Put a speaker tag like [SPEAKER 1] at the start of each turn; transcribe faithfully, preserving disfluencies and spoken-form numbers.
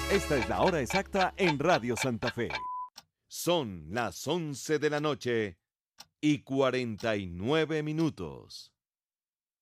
[SPEAKER 1] Esta es la hora exacta en Radio Santa Fe. Son las once de la noche y cuarenta y nueve minutos.